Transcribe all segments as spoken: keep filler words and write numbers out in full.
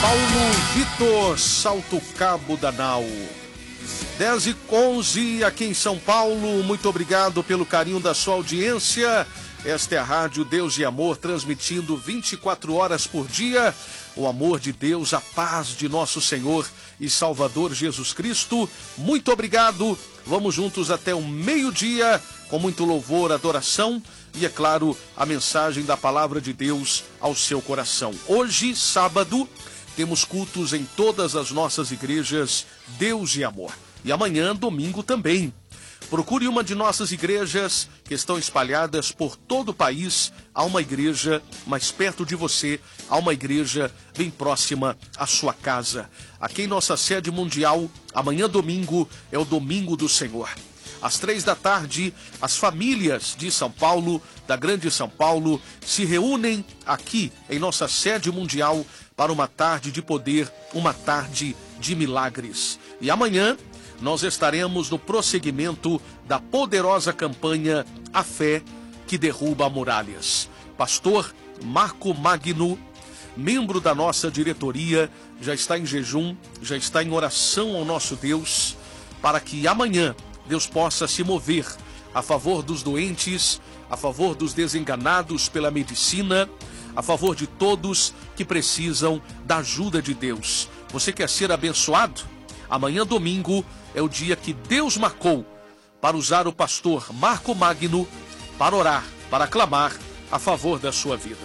Paulo Vitor, Salto Cabo da Nau. dez e onze aqui em São Paulo. Muito obrigado pelo carinho da sua audiência. Esta é a Rádio Deus e Amor, transmitindo vinte e quatro horas por dia. O amor de Deus, a paz de nosso Senhor e Salvador Jesus Cristo. Muito obrigado. Vamos juntos até o meio-dia, com muito louvor, adoração e, é claro, a mensagem da Palavra de Deus ao seu coração. Hoje, sábado, temos cultos em todas as nossas igrejas, Deus e Amor. E amanhã, domingo, também. Procure uma de nossas igrejas que estão espalhadas por todo o país. Há uma igreja mais perto de você, há uma igreja bem próxima à sua casa. Aqui em nossa sede mundial, amanhã, domingo, é o Domingo do Senhor. Às três da tarde, as famílias de São Paulo, da Grande São Paulo, se reúnem aqui em nossa sede mundial para uma tarde de poder, uma tarde de milagres. E amanhã nós estaremos no prosseguimento da poderosa campanha A Fé que Derruba Muralhas. Pastor Marco Magno, membro da nossa diretoria, já está em jejum, já está em oração ao nosso Deus, para que amanhã Deus possa se mover a favor dos doentes, a favor dos desenganados pela medicina, a favor de todos que precisam da ajuda de Deus. Você quer ser abençoado? Amanhã, domingo, é o dia que Deus marcou para usar o pastor Marco Magno para orar, para clamar a favor da sua vida.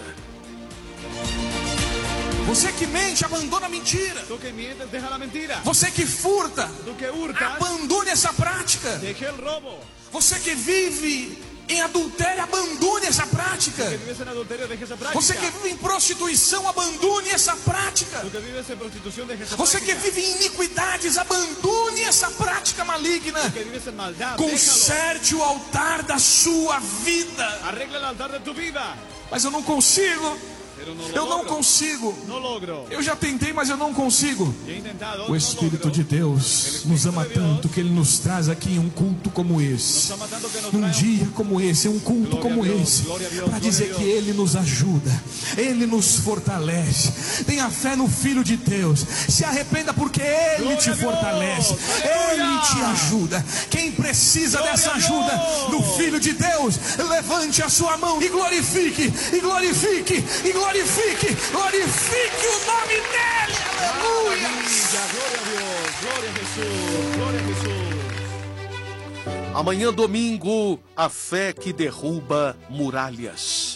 Você que mente, abandona a mentira. Tú que mientes, deja la mentira. Você que furta, Tú que hurtas, abandone essa prática. deje el robo. Você que vive em adultério, abandone essa prática. Que vives en adulterio, deje esa práctica. Você que vive em prostituição, abandone essa prática. Tú que vives en prostitución, deje esa Você que práctica. vive em iniquidades, abandone essa prática maligna. Tú que vives en maldad, déjalo. Conserte o altar da sua vida. Arregla el altar de tu vida. Mas eu não consigo. Pero no lo Eu não logro. consigo. No logro. Eu já tentei, mas eu não consigo. Yo he intentado, O no Espírito logro. de Deus nos ama tanto que Ele nos traz aqui em um culto como esse, Nos ama tanto que nos num trae dia como esse, um culto Glória como a Deus, esse, glória a Deus, para dizer glória a que Deus. Ele nos ajuda, Ele nos fortalece. Tenha fé no Filho de Deus, se arrependa porque Ele Glória te a Deus, fortalece, Ele aleluia. te ajuda. Quem precisa Glória dessa a ajuda Deus. do Filho de Deus, levante a sua mão e glorifique, e glorifique, e glorifique. Glorifique o nome dele, aleluia. Aleluya, gloria a Dios, gloria a Jesús, gloria a Jesús. Amanhã, domingo, a fé que derruba muralhas.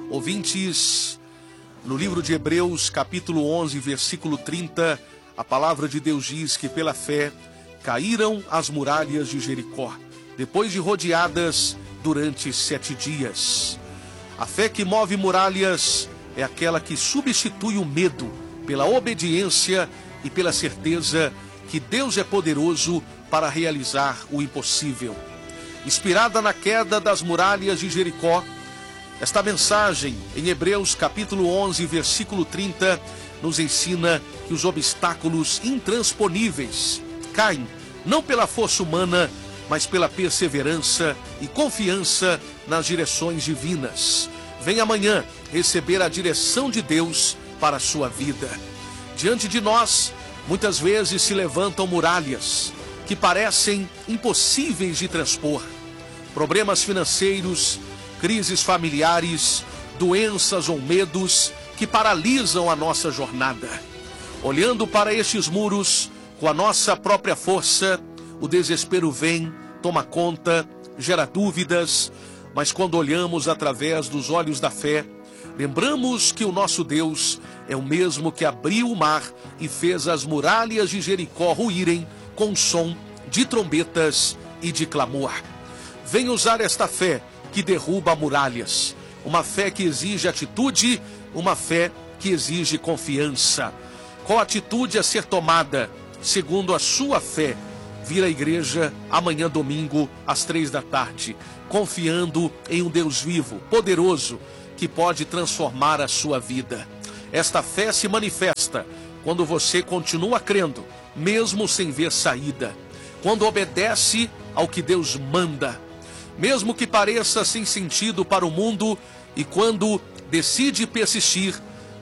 Ouvintes, no livro de Hebreus, capítulo onze, versículo trinta, a palavra de Deus diz que pela fé caíram as muralhas de Jericó, depois de rodeadas durante sete dias. A fé que move muralhas é aquela que substitui o medo pela obediência e pela certeza que Deus é poderoso para realizar o impossível. Inspirada na queda das muralhas de Jericó, esta mensagem em Hebreus capítulo onze, versículo trinta, nos ensina que os obstáculos intransponíveis caem não pela força humana, mas pela perseverança e confiança nas direções divinas. Vem amanhã receber a direção de Deus para a sua vida. Diante de nós, muitas vezes se levantam muralhas que parecem impossíveis de transpor. Problemas financeiros, crises familiares, doenças ou medos que paralisam a nossa jornada. Olhando para estes muros com a nossa própria força, o desespero vem, toma conta, gera dúvidas, mas quando olhamos através dos olhos da fé, lembramos que o nosso Deus é o mesmo que abriu o mar e fez as muralhas de Jericó ruírem com som de trombetas e de clamor. Vem usar esta fé que derruba muralhas, uma fé que exige atitude, uma fé que exige confiança. Qual atitude a ser tomada segundo a sua fé? Vir à igreja amanhã, domingo, às três da tarde, confiando em um Deus vivo, poderoso, que pode transformar a sua vida. Esta fé se manifesta quando você continua crendo, mesmo sem ver saída. Quando obedece ao que Deus manda, mesmo que pareça sem sentido para o mundo, e quando decide persistir,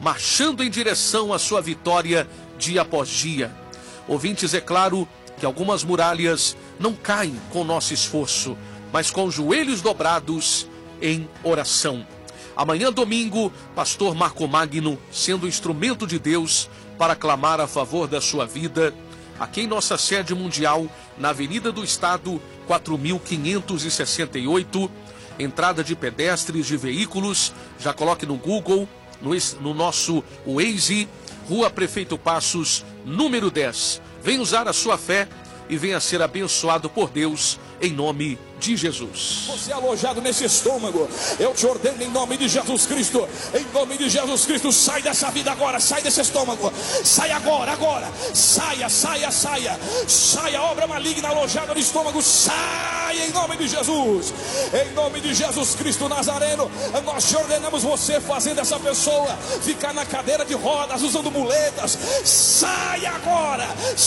marchando em direção à sua vitória dia após dia. Ouvintes, é claro que algumas muralhas não caem com nosso esforço, mas com joelhos dobrados em oração. Amanhã, domingo, pastor Marco Magno, sendo instrumento de Deus para clamar a favor da sua vida, aqui em nossa sede mundial, na Avenida do Estado, quatro mil quinhentos e sessenta e oito, entrada de pedestres, de veículos, já coloque no Google, no, no nosso Waze, Rua Prefeito Passos, número dez. Venha usar a sua fé e venha ser abençoado por Deus, em nome de Jesus. Você é alojado nesse estômago, eu te ordeno em nome de Jesus Cristo, em nome de Jesus Cristo, sai dessa vida agora, sai desse estômago, sai agora, agora, saia, saia, saia, saia, obra maligna alojada no estômago, saia em nome de Jesus, em nome de Jesus Cristo Nazareno. Nós te ordenamos, você fazendo essa pessoa ficar na cadeira de rodas, usando muletas, sai agora,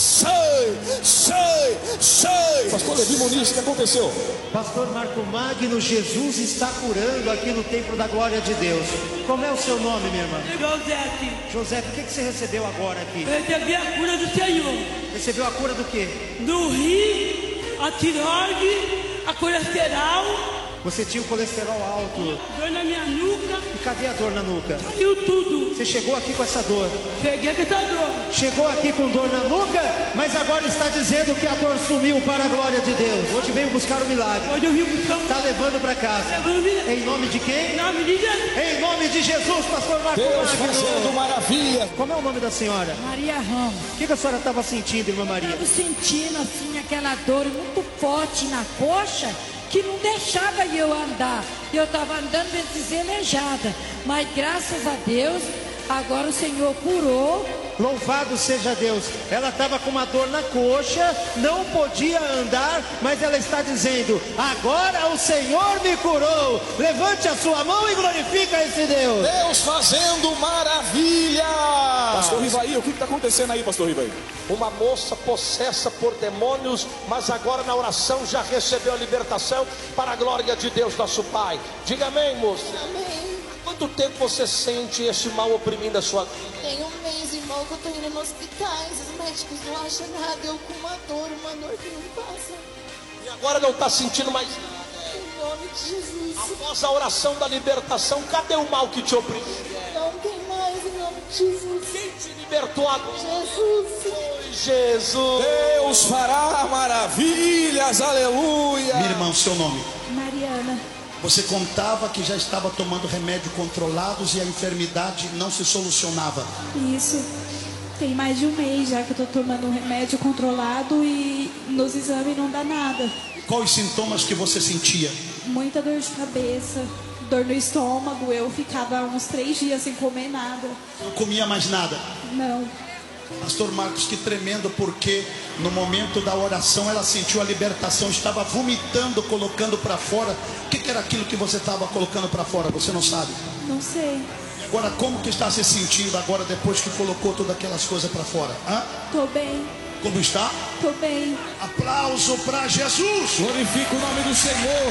sai, sai, sai. Pastor Levi Muniz, o que aconteceu? Pastor Marco Magno, Jesus está curando aqui no Templo da Glória de Deus. Como é o seu nome, minha irmã? José, José, o que que você recebeu agora aqui? eu recebi a cura do Senhor. Recebeu a cura do quê? Do rim, a tiroide, a colesterol, Você tinha o colesterol alto. dor na minha nuca, E cadê a dor na nuca? saiu tudo. Você chegou aqui com essa dor. Peguei com essa dor. Chegou aqui com dor na nuca, mas agora está dizendo que a dor sumiu para a glória de Deus. Hoje veio buscar o milagre. Hoje eu vim buscar um Está levando para casa. Em nome de quem? Em nome de Jesus. Em nome de Jesus, pastor Marco Deus fazendo Magno. maravilha. Como é o nome da senhora? Maria Ramos, O que que a senhora estava sentindo, irmã Maria? estava sentindo assim aquela dor muito forte na coxa que não deixava eu andar. Eu estava andando bem deselejada, mas graças a Deus agora o Senhor curou. Louvado seja Deus. Ela estava com uma dor na coxa, não podia andar, mas ela está dizendo: agora o Senhor me curou. Levante a sua mão e glorifica esse Deus. Deus fazendo maravilha. Pastor Rivaí, o que está acontecendo aí, Pastor Rivaí? Uma moça possessa por demônios, mas agora na oração já recebeu a libertação para a glória de Deus, nosso Pai. Diga amém, moça. Amém. Quanto tempo você sente esse mal oprimindo a sua vida? Tem um mês, irmão, que eu tô indo nos hospitais. Os médicos não acham nada. Eu com uma dor, uma dor que não passa. E agora não está sentindo mais nada. Em nome de Jesus. Após a oração da libertação, cadê o mal que te oprimia? Não tem mais, em nome de Jesus. Quem te libertou agora? Jesus. Foi Jesus. Deus fará maravilhas, aleluia. Minha irmã, o seu nome? Mariana, Você contava que já estava tomando remédio controlados e a enfermidade não se solucionava. Isso. Tem mais de um mês já que eu tô tomando um remédio controlado e nos exames não dá nada. Quais os sintomas que você sentia? Muita dor de cabeça, dor no estômago. Eu ficava uns três dias sem comer nada. Não comia mais nada. Não. Pastor Marcos, que tremendo, porque no momento da oração ela sentiu a libertação, estava vomitando, colocando para fora. O que, que era aquilo que você estava colocando para fora? Você não sabe? Não sei. Agora, como que está se sentindo agora depois que colocou todas aquelas coisas para fora? Hã? Tô bem. Como está? Tô bem. Aplauso para Jesus. Glorifica o nome do Senhor.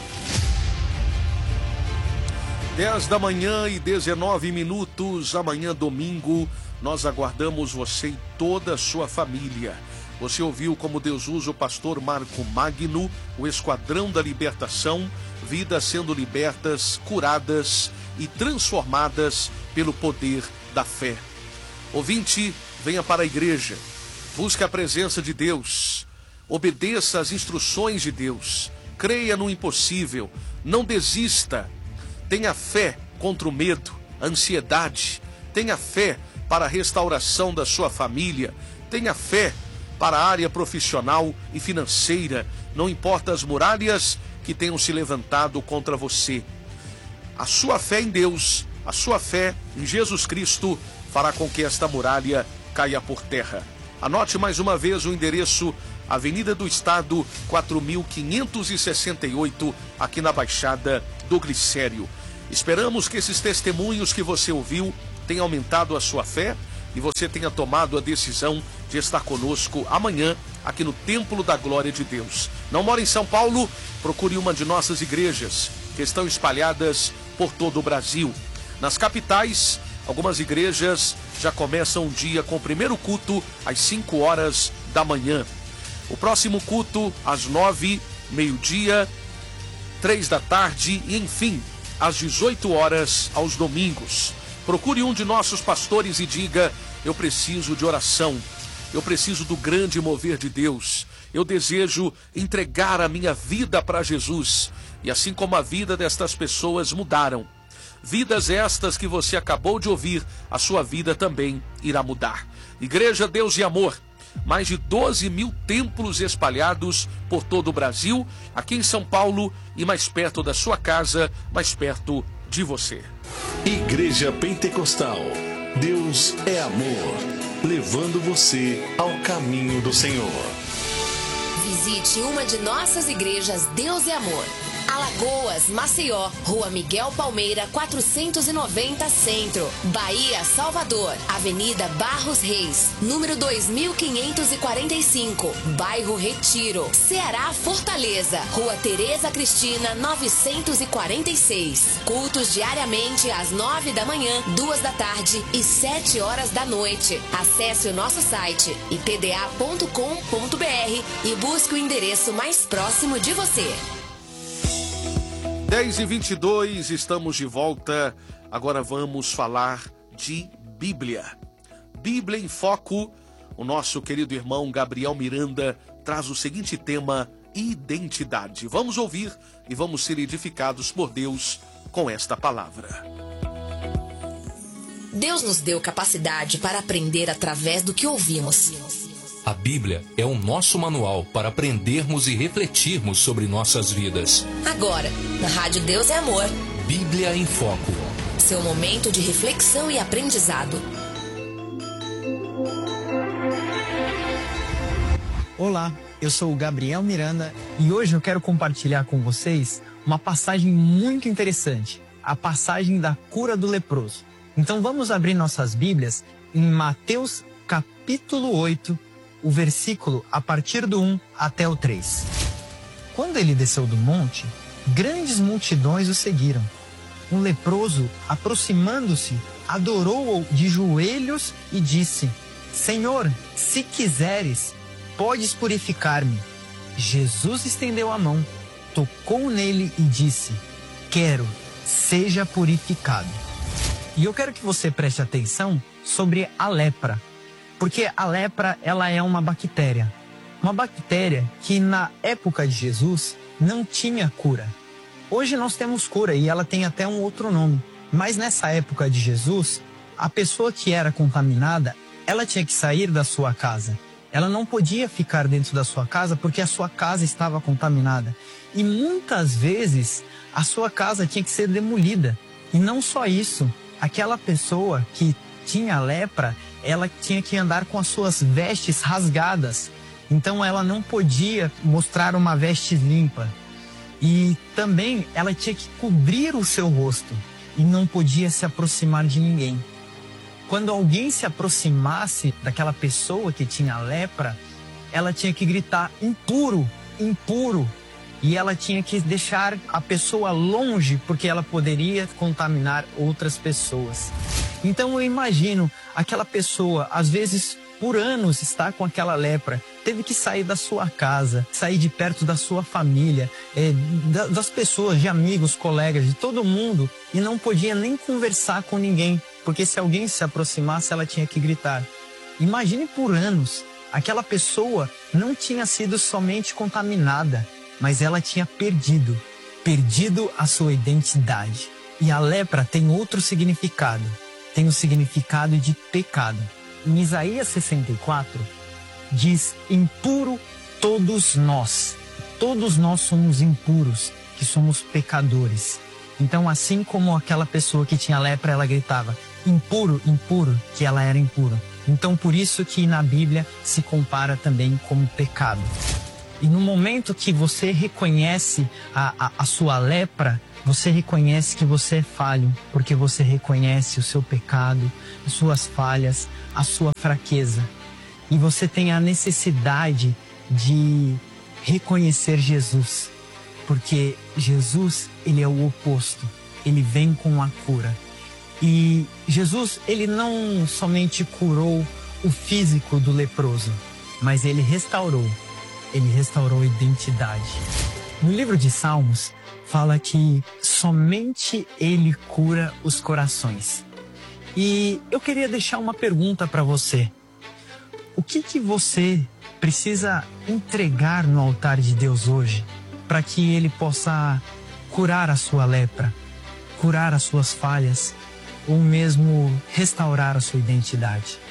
dez da manhã e dezenove minutos, amanhã domingo, nós aguardamos você e toda a sua família. Você ouviu como Deus usa o pastor Marco Magno, o esquadrão da libertação, vidas sendo libertas, curadas e transformadas pelo poder da fé. Ouvinte, venha para a igreja, busque a presença de Deus, obedeça às instruções de Deus, creia no impossível, não desista. Tenha fé contra o medo, a ansiedade. Tenha fé para a restauração da sua família. Tenha fé para a área profissional e financeira. Não importa as muralhas que tenham se levantado contra você. A sua fé em Deus, a sua fé em Jesus Cristo fará com que esta muralha caia por terra. Anote mais uma vez o endereço: Avenida do Estado, quatro mil quinhentos e sessenta e oito, aqui na Baixada do Glicério. Esperamos que esses testemunhos que você ouviu tenham aumentado a sua fé e você tenha tomado a decisão de estar conosco amanhã aqui no Templo da Glória de Deus. Não mora em São Paulo? Procure uma de nossas igrejas que estão espalhadas por todo o Brasil. Nas capitais, Algumas igrejas já começam o dia com o primeiro culto às cinco horas da manhã. O próximo culto às nove, meio-dia, três da tarde e, enfim, às dezoito horas aos domingos. Procure um de nossos pastores e diga: eu preciso de oração, eu preciso do grande mover de Deus, eu desejo entregar a minha vida para Jesus. E assim como a vida destas pessoas mudaram, vidas estas que você acabou de ouvir, a sua vida também irá mudar. Igreja Deus e Amor, mais de doze mil templos espalhados por todo o Brasil, aqui em São Paulo e mais perto da sua casa, mais perto de você. Igreja Pentecostal, Deus é amor, levando você ao caminho do Senhor. Visite uma de nossas igrejas Deus é Amor. Alagoas, Maceió, Rua Miguel Palmeira, quatrocentos e noventa, Centro. Bahia, Salvador, Avenida Barros Reis, número dois mil quinhentos e quarenta e cinco, Bairro Retiro. Ceará, Fortaleza, Rua Tereza Cristina, novecentos e quarenta e seis. Cultos diariamente às nove da manhã, duas da tarde e sete horas da noite. Acesse o nosso site i p d a ponto com ponto b r e busque o endereço mais próximo de você. dez e vinte e dois, estamos de volta. Agora vamos falar de Bíblia. Bíblia em Foco. O nosso querido irmão Gabriel Miranda traz o seguinte tema: identidade. Vamos ouvir e vamos ser edificados por Deus com esta palavra. Deus nos deu capacidade para aprender através do que ouvimos. A Bíblia é o nosso manual para aprendermos e refletirmos sobre nossas vidas. Agora, na Rádio Deus é Amor, Bíblia em Foco. Seu momento de reflexão e aprendizado. Olá, eu sou o Gabriel Miranda e hoje eu quero compartilhar com vocês uma passagem muito interessante, a passagem da cura do leproso. Então vamos abrir nossas Bíblias em Mateus capítulo oito, o versículo a partir do um até o três. Quando ele desceu do monte, grandes multidões o seguiram. Um leproso, aproximando-se, adorou-o de joelhos e disse: Senhor, se quiseres, podes purificar-me. Jesus estendeu a mão, tocou nele e disse: Quero, seja purificado. E eu quero que você preste atenção sobre a lepra. Porque a lepra, ela é uma bactéria. Uma bactéria que na época de Jesus não tinha cura. Hoje nós temos cura e ela tem até um outro nome. Mas nessa época de Jesus, a pessoa que era contaminada, ela tinha que sair da sua casa. Ela não podia ficar dentro da sua casa porque a sua casa estava contaminada. E muitas vezes a sua casa tinha que ser demolida. E não só isso, aquela pessoa que tinha lepra, ela tinha que andar com as suas vestes rasgadas. Então ela não podia mostrar uma veste limpa. E também ela tinha que cobrir o seu rosto e não podia se aproximar de ninguém. Quando alguém se aproximasse daquela pessoa que tinha lepra, ela tinha que gritar: impuro, impuro. E ela tinha que deixar a pessoa longe porque ela poderia contaminar outras pessoas. Então eu imagino aquela pessoa, às vezes por anos está com aquela lepra, teve que sair da sua casa, sair de perto da sua família, é, das pessoas, de amigos, colegas, de todo mundo, e não podia nem conversar com ninguém, porque se alguém se aproximasse, ela tinha que gritar. Imagine por anos, aquela pessoa não tinha sido somente contaminada, mas ela tinha perdido, perdido a sua identidade. E a lepra tem outro significado, tem o significado de pecado. Em Isaías sessenta e quatro, diz: impuro todos nós, todos nós somos impuros, que somos pecadores. Então, assim como aquela pessoa que tinha lepra, ela gritava: impuro, impuro, que ela era impura. Então, por isso que na Bíblia se compara também como pecado. E no momento que você reconhece a, a, a sua lepra, você reconhece que você é falho, porque você reconhece o seu pecado, as suas falhas, a sua fraqueza. E você tem a necessidade de reconhecer Jesus, porque Jesus, ele é o oposto, ele vem com a cura. E Jesus, ele não somente curou o físico do leproso, mas ele restaurou, ele restaurou a identidade. No livro de Salmos, fala que somente ele cura os corações. E eu queria deixar uma pergunta para você. O que que você precisa entregar no altar de Deus hoje para que ele possa curar a sua lepra, curar as suas falhas ou mesmo restaurar a sua identidade?